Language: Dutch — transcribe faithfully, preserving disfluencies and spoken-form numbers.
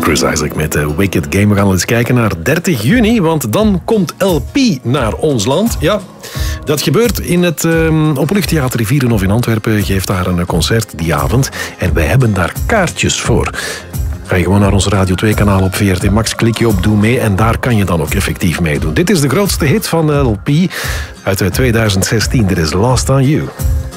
Chris Isaak met uh, Wicked Game. We gaan al eens kijken naar dertig juni, want dan komt L P naar ons land. Ja, dat gebeurt in het uh, Openluchttheater Rivierenhof in Antwerpen. Geeft daar een concert die avond. En wij hebben daar kaartjes voor. Ga je gewoon naar ons Radio twee kanaal op V R T Max, klik je op Doe mee en daar kan je dan ook effectief meedoen. Dit is de grootste hit van L P uit tweeduizend zestien. Dit is Lost on You.